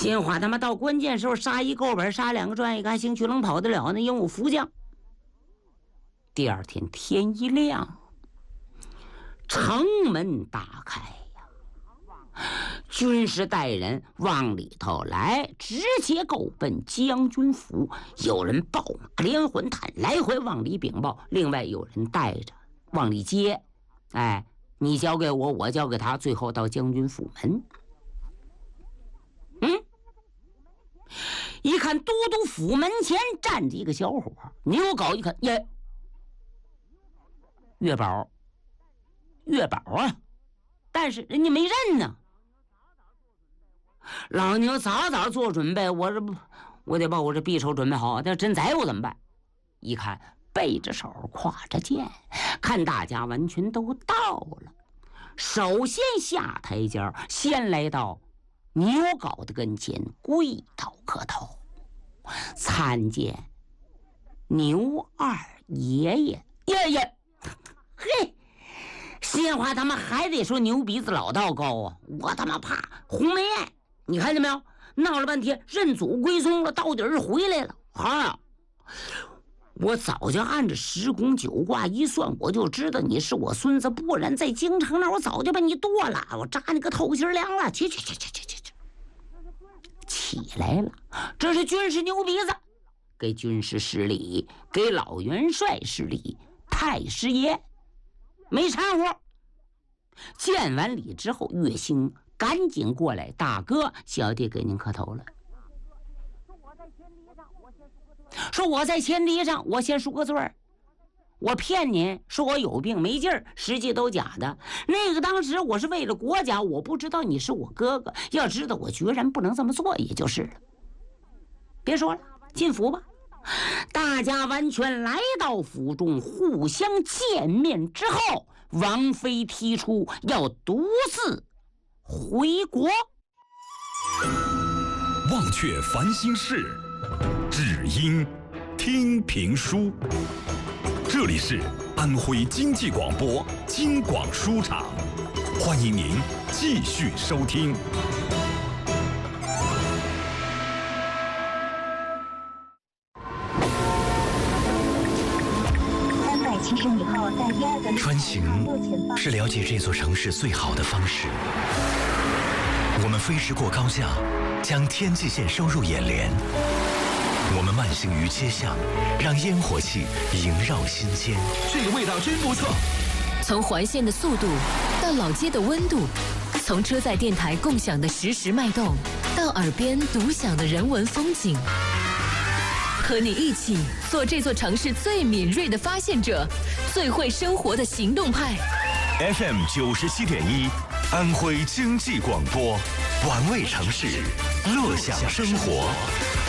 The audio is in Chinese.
新华他妈到关键时候杀一够本，杀2个转一个，还兴许能跑得了呢，因为我副将。第二天天一亮，城门打开呀，军师带人往里头来，直接够奔将军府。有人抱马连环探来回往里禀报，另外有人带着往里接。哎，你交给我，我交给他，最后到将军府门。一看都督府门前站着一个小伙，牛皋一看，耶，月宝啊，但是人家没认呢。老牛早做准备，我得把我这匕首准备好，那真宰我怎么办？一看背着手挎着剑，看大家完全都到了，首先下台阶，先来到牛皋的跟前跪倒磕头，参见牛二爷爷。爷爷，嘿，新话他妈还得说牛鼻子老道高啊！我他妈怕鸿门宴，你看见没有？闹了半天认祖归宗了，到底是回来了啊！我早就按着10宫9卦一算，我就知道你是我孙子，不然在京城那我早就把你剁了，我扎你个透心凉了。去，起来了。这是军师牛鼻子，给军师施礼，给老元帅施礼，太师爷没掺和。见完礼之后，岳兴赶紧过来，大哥小弟给您磕头了。说我在千里上，我先赎个罪儿。我骗您说我有病没劲儿，实际都假的。那个当时我是为了国家，我不知道你是我哥哥，要知道我决然不能这么做，也就是了。别说了，进府吧。大家完全来到府中，互相见面之后，王妃提出要独自回国。 忘却烦心事，只因听评书。这里是安徽经济广播京广书场，欢迎您继续收听。 穿行是了解这座城市最好的方式。我们飞驰过高架，将天际线收入眼帘。我们慢行于街巷，让烟火气萦绕心间。 这个味道真不错。 从环线的速度到老街的温度，从车载电台共享的实时脉动，到耳边独享的人文风景。和你一起做这座城市最敏锐的发现者，最会生活的行动派。 FM 97.1，安徽经济广播，玩味城市，乐享生活。